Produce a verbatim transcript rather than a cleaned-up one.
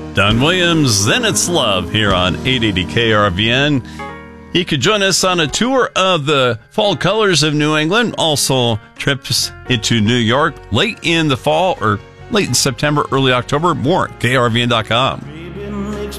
Don Williams, Then It's Love, here on eight eighty K R V N. He could join us on a tour of the fall colors of New England, also trips into New York late in the fall or late in September, early October. More at K R V N dot com.